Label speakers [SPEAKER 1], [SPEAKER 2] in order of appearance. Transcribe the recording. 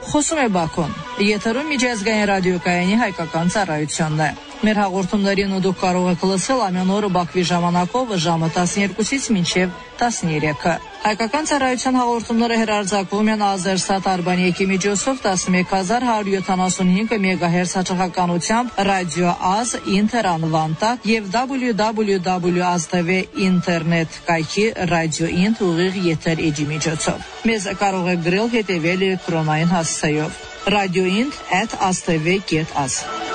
[SPEAKER 1] Խոսում է Բաքուն։ Եթերում միջազգային ռադիոկայանի հայկական ծառայությունն է։ Մեր հաղորդումներին դուք կարող եք լսել ամեն օր Բաքվի ժամանակով ժամը 12-ից մինչև 13-ը։ Հայկական ծառայության հաղորդումները հեռարձակվում են Ազերսատ Արբանյակի միջոցով 11175 MHz հեռարձակականությամբ Ռադիո Ազ ինտերանվանտակ եւ www.az.tv ինտերնետ կայքի Ռադիո Ինտ ուղիղ եթեր էջի միջոցով։ Մեզ կարող եք գրել հետևել էլեկտրոնային հասցեով radioint@az.tv.az